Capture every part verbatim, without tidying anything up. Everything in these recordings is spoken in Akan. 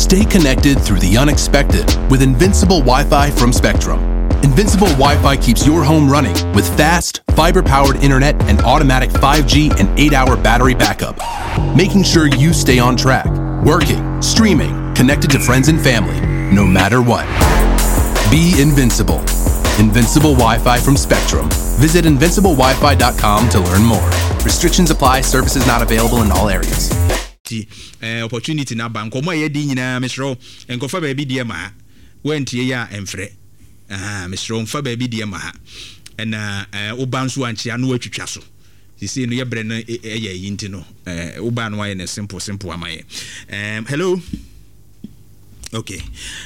Stay connected through the unexpected with Invincible Wi-Fi from Spectrum. Invincible Wi-Fi keeps your home running with fast, fiber-powered internet and automatic five G and eight hour battery backup, making sure you stay on track, working, streaming, connected to friends and family, no matter what. Be invincible. Invincible Wi-Fi from Spectrum. Visit invincible wi fi dot com to learn more. Restrictions apply. Services not available in all areas. Uh, opportunity na bank omo ye di nyina mesro enkofa ba bi die ma wentie ya emfre ah mesro mfa ba bi die ma ha na obanso anchia no atwitwa so sisi no ye bre no eye yinti no eh oba no aye na simple simple amaye um hello okay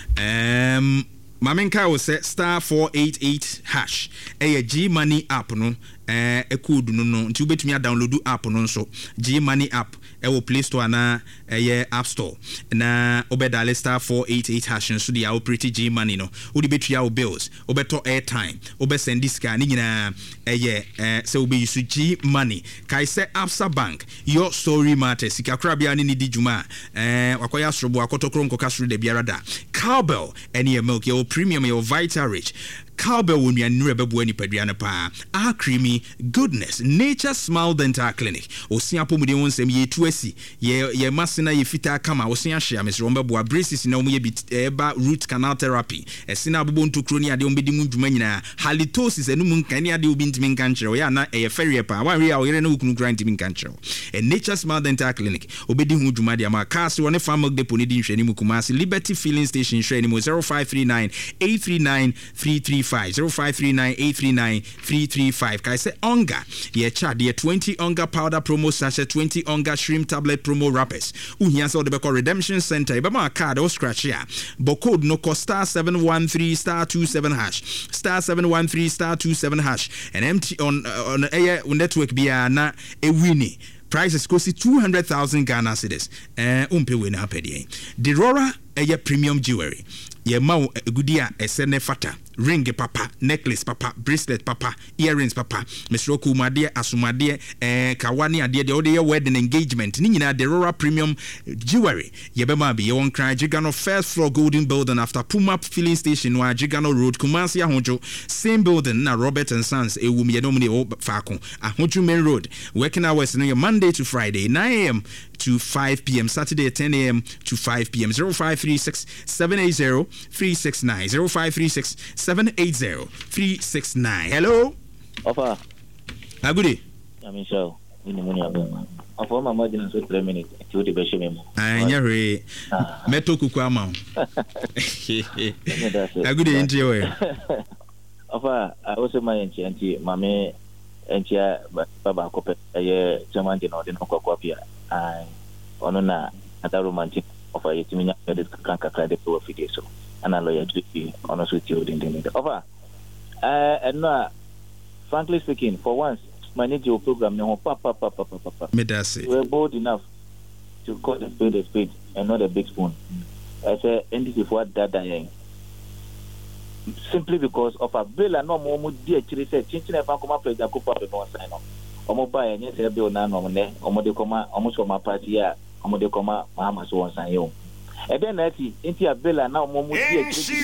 um Mamenka will say star four eight eight hash. A G Money app no. Eh, e code no no. Nti ubetumi download app no so. G Money app. E wo Play Store na e App Store. Na obedale star four eight eight hash so the operate G Money no. Udi betu ya bills. Obeto airtime. Obe send this guy ni nyina eh eh se obe use G Money. Kai se Absa Bank. Your story matters. Sika krabia ni di juma. Eh wakoya srobo akotokro nkoka sru de biara da. Cowbell any milk your premium your Vita Rich. Cowbell when you are near Babuani Padriana Pa. Ah, creamy goodness. Nature Smile Dental Clinic. Osia Pomudi won sem ye twesi. Ye ye masina ye fita kama. Osia share Miss Romba Boa braces na omo ye bit eba root canal therapy. Esina abubon to kroni ade ombedi mu dwuma nyina. Halitosis enu mu nkani ade obi ntimi nkankyere. Ya na e ferry pa. Wan wi a oyere na ukunu kran ntimi nkankyere. E Nature Smile Dental Clinic. Obedi hu dwuma de ama. Kasi woni farm milk depot ni di nhwani mu Kumasi Liberty Filling Station nhwani mu zero five three nine eight three nine three three five zero five three nine eight three nine three three five. Kai say onga ye cha de twenty onga powder promo sachet twenty onga shrimp tablet promo wrappers. Uhia so de beko redemption center e be ma card o scratch ya. Bo code no cost star seven one three star two seven hash star seven one three star two seven hash and empty on uh, on air network bia na e wini. Prices cost two hundred thousand Ghana cedis. Eh umpe we na pedi. Derora eye premium jewelry. Ye ma gudia esene fata ring papa necklace papa bracelet papa earrings papa Mister Kumade asumade eh kawani ade de ode wedding engagement ni nyina Derora premium jewelry ye be ma be ye won kran Gigano first floor golden building after Puma filling station wa Gigano road Kumasi ahonjo same building na Robert and Sons ewum ye no me faako ahonjo main road working hours no Monday to Friday nine a m to five p m Saturday ten a m to five p m zero five three six seven eight zero three six nine zero five three six seven eight zero three six nine. Hello. Ofa. Ah, good day. I'm show. We need money again. Ofa, my margin is three minutes. To the best memo. Ah, nyare. Meto kuku ama. Ah, good day. Enjoy. Ofa, I also my auntie, auntie, mame, auntie, baba kope. Aye, chairman di no di no kwa kwa pia. Ah, ono na ata romantic. Ofa, yetiminya edit kanka kade po video so. And I lawyer to be honest with you in the offer. Uh, and uh, frankly speaking, for once, my new program, no papa, papa, papa, papa. We're bold enough to call the spade a spade and not a big spoon. I say, and this is what that I am. Simply because of a bill and no more dear chili said, Chinchin and Pancoma plays a couple of no sign on. Omoba and yes, a bill now on there, Omodecoma, almost from my party, Omodecoma, Mahama, so on sign you. And then I see into a bill and now more dear chili.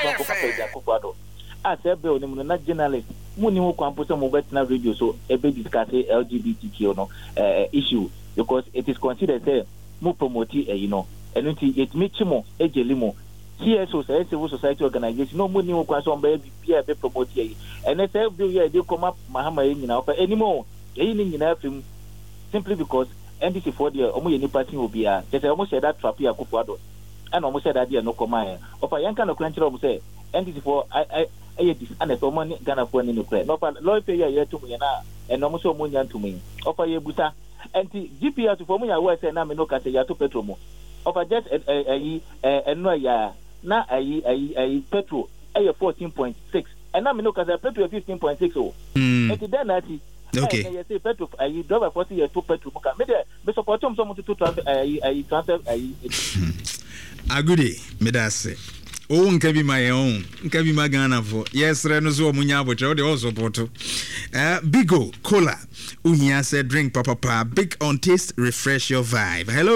I said, Bill, not journalist, Munimu Campus and Mobile Radio, so a big discuss L G B T Q no uh, issue because it is considered a more promoted, you know, and it makes more a limo. C S O, civil society organization, no money will cross on baby, be promoted. And I said, Bill, yeah, they come up Mahama in now for anymore. Anything in our film simply because N D C for the only party will be a just almost said that trap here, Kufuado, and almost said that dear no command. Of a young kind of country, I would say, N D C for I. I this and a money Ghana for any play. No, but lawyer pay a to me and almost so money to me. Offer ye buta and G P R to for me. I was saying, I'm no case ya to petrol. Offer just a a no ya na a a petrol a fourteen point six and I'm no case a petrol fifteen point six. Oh, and then I see. Okay. I say petrol. I drive a forty year to petrol. Maybe be support someone to transfer. I transfer. A good day, Medase. Oh, nkabi my own. Nkabi magana for. Yes, Renozo munya bocho de also poto. Uh, Bigo Cola. Uhia said drink papa pa. Big on taste, refresh your vibe. Hello.